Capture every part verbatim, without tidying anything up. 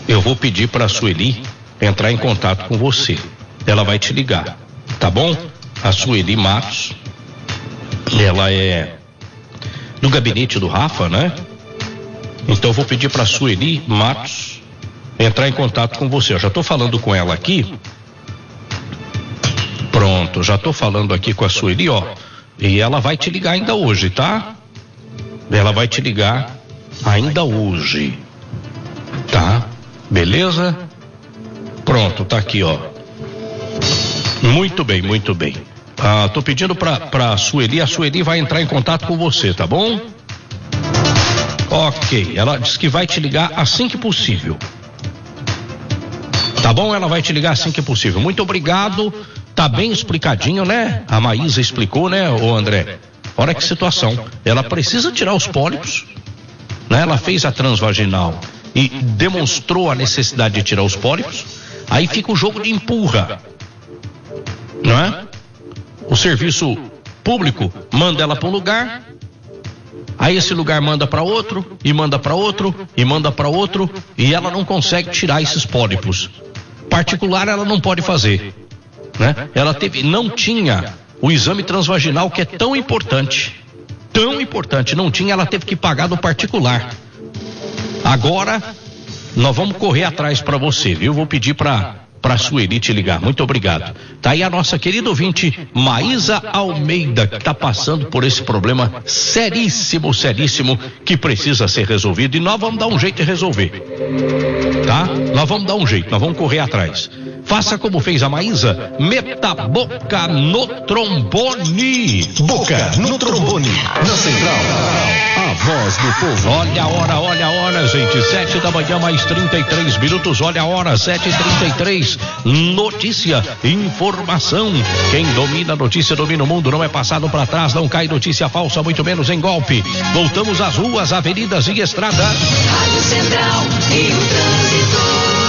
eu vou pedir para a Sueli entrar em contato com você. Ela vai te ligar, tá bom? A Sueli Matos, ela é do gabinete do Rafa, né? Então eu vou pedir para a Sueli Matos entrar em contato com você. Eu já estou falando com ela aqui. Pronto, já estou falando aqui com a Sueli, ó. E ela vai te ligar ainda hoje, tá? Ela vai te ligar ainda hoje, tá? Beleza? Pronto, tá aqui, ó. Muito bem, muito bem. Ah, tô pedindo pra, pra Sueli, a Sueli vai entrar em contato com você, tá bom? Ok, ela disse que vai te ligar assim que possível. Tá bom? Ela vai te ligar assim que possível. Muito obrigado, tá bem explicadinho, né? A Maísa explicou, né, ô André? Olha que situação, ela precisa tirar os pólipos, né? Ela fez a transvaginal e demonstrou a necessidade de tirar os pólipos, aí fica o jogo de empurra, não é? O serviço público manda ela para um lugar, aí esse lugar manda para outro, e manda para outro, e manda para outro, e ela não consegue tirar esses pólipos. Particular ela não pode fazer, né? Ela teve, não tinha o exame transvaginal, que é tão importante, tão importante, não tinha, ela teve que pagar do particular. Agora nós vamos correr atrás para você, viu? Vou pedir para para a Sueli te ligar. Muito obrigado. Tá aí a nossa querida ouvinte Maísa Almeida, que está passando por esse problema seríssimo, seríssimo, que precisa ser resolvido, e nós vamos dar um jeito de resolver, tá? Nós vamos dar um jeito, nós vamos correr atrás. Faça como fez a Maísa, meta boca no trombone. Boca no trombone, na central, a voz do povo. Olha a hora, olha a hora, gente, sete da manhã mais trinta e três minutos, olha a hora, sete e trinta e três. Notícia, informação. Quem domina a notícia domina o mundo, não é passado para trás, não cai notícia falsa, muito menos em golpe. Voltamos às ruas, avenidas e estradas. Rádio Central e o trânsito.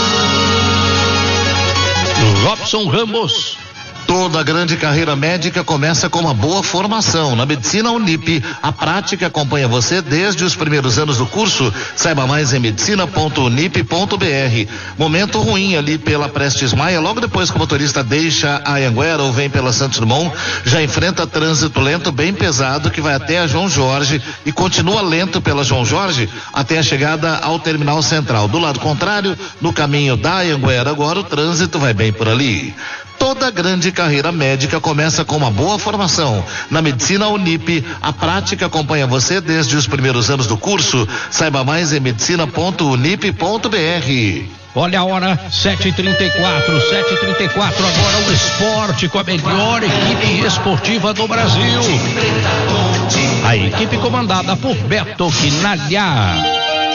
Robson Ramos. Toda grande carreira médica começa com uma boa formação. Na Medicina Unip, a prática acompanha você desde os primeiros anos do curso. Saiba mais em medicina ponto unip ponto br. Momento ruim ali pela Prestes Maia, logo depois que o motorista deixa a Anhanguera ou vem pela Santos Dumont, já enfrenta trânsito lento bem pesado que vai até a João Jorge e continua lento pela João Jorge até a chegada ao Terminal Central. Do lado contrário, no caminho da Anhanguera, agora o trânsito vai bem por ali. Toda grande carreira médica começa com uma boa formação. Na Medicina Unip, a prática acompanha você desde os primeiros anos do curso. Saiba mais em medicina ponto unip ponto br. Olha a hora, sete e trinta e quatro, sete e trinta e quatro, agora o esporte com a melhor equipe esportiva do Brasil. A equipe comandada por Beto Quinalha.